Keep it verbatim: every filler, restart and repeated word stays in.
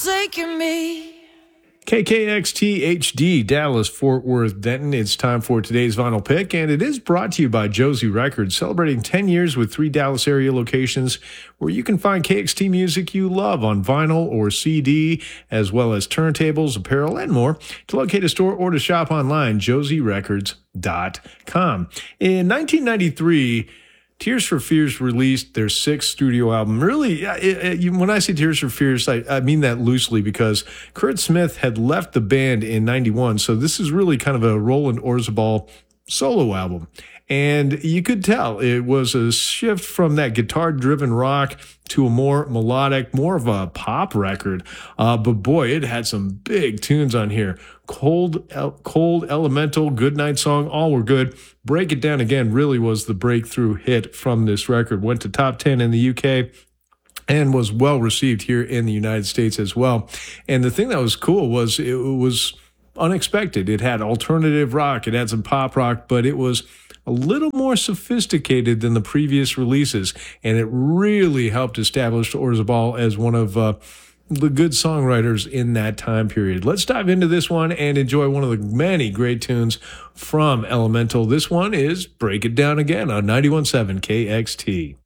Taking me. K K X T H D, Dallas, Fort Worth, Denton. It's time for today's vinyl pick, and it is brought to you by Josie Records, celebrating ten years with three Dallas area locations where you can find K X T music you love on vinyl or C D, as well as turntables, apparel, and more. To locate a store or to shop online, josie records dot com. In nineteen ninety-three, Tears for Fears released their sixth studio album. Really, it, it, when I say Tears for Fears, I, I mean that loosely because Kurt Smith had left the band in ninety-one. So this is really kind of a Roland Orzabal solo album. And you could tell it was a shift from that guitar-driven rock to a more melodic, more of a pop record. Uh, but boy, it had some big tunes on here. Cold, El- Cold, Elemental, Goodnight Song, all were good. Break It Down Again really was the breakthrough hit from this record. Went to top ten in the U K and was well received here in the United States as well. And the thing that was cool was it was unexpected. It had alternative rock, it had some pop rock, but it was a little more sophisticated than the previous releases, and it really helped establish Orzabal as one of uh, the good songwriters in that time period. Let's dive into this one and enjoy one of the many great tunes from Elemental. This one is Break It Down Again on ninety-one point seven K X T.